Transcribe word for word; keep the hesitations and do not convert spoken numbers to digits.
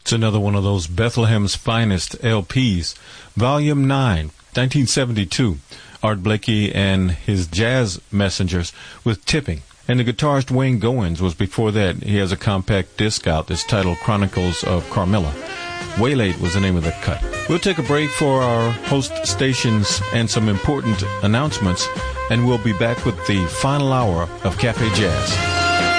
It's another one of those Bethlehem's Finest L Ps. Volume nine, nineteen seventy-two. Art Blakey and his Jazz Messengers with Tipping. And the guitarist Wayne Goins was before that. He has a compact disc out that's titled Chronicles of Carmilla. Way Late was the name of the cut. We'll take a break for our host stations and some important announcements, and we'll be back with the final hour of Cafe Jazz.